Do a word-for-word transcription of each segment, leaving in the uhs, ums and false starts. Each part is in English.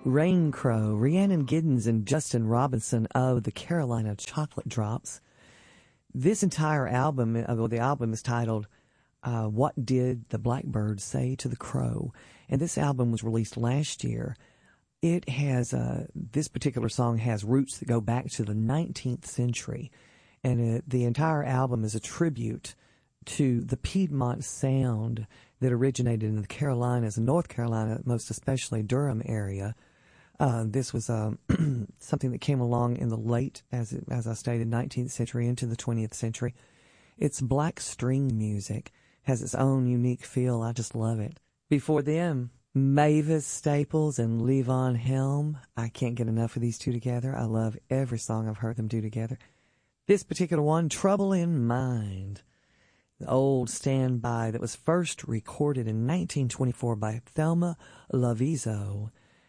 Rain Crow, Rhiannon Giddens, and Justin Robinson of the Carolina Chocolate Drops. This entire album, uh, well, the album is titled uh, What Did the Blackbird Say to the Crow? And this album was released last year. It has, uh, this particular song has roots that go back to the nineteenth century. And it, the entire album is a tribute to the Piedmont sound that originated in the Carolinas and North Carolina, most especially Durham area. Uh, this was uh, something that came along in the late, as it, as I stated, nineteenth century into the twentieth century. It's black string music, has its own unique feel. I just love it. Before them, Mavis Staples and Levon Helm. I can't get enough of these two together. I love every song I've heard them do together. This particular one, Trouble in Mind, the old standby that was first recorded in nineteen twenty-four by Thelma Lovizo.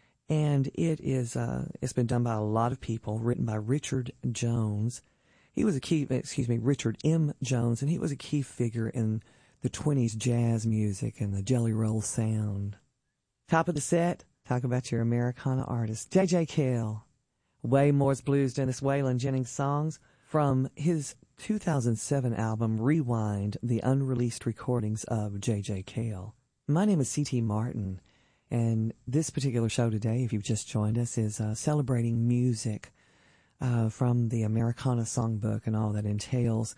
And it is, uh, it's been done by a lot of people, written by Richard Jones. He was a key, excuse me, Richard M. Jones, and he was a key figure in the twenties jazz music and the Jelly Roll sound. Top of the set, talk about your Americana artist, J J. Cale. Waymore's Blues, Dennis Waylon Jennings songs from his two thousand seven album, Rewind, the unreleased recordings of J J. Cale. My name is C T Martin. And this particular show today, if you've just joined us, is uh, celebrating music uh, from the Americana Songbook and all that entails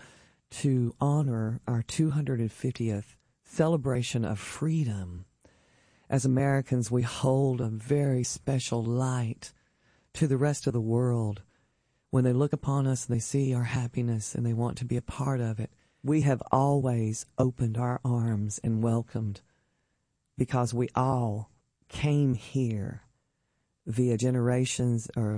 to honor our two hundred fiftieth celebration of freedom. As Americans, we hold a very special light to the rest of the world. When they look upon us, they see our happiness and they want to be a part of it. We have always opened our arms and welcomed, because we all came here via generations or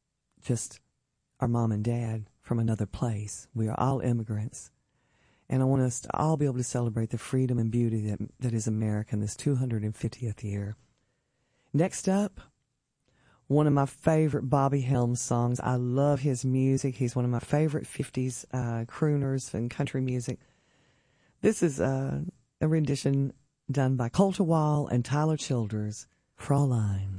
just our mom and dad from another place. We are all immigrants. And I want us to all be able to celebrate the freedom and beauty that, that is America in this two hundred fiftieth year. Next up, one of my favorite Bobby Helms songs. I love his music. He's one of my favorite fifties uh, crooners and country music. This is uh, a rendition done by Colter Wall and Tyler Childers, Fraulein.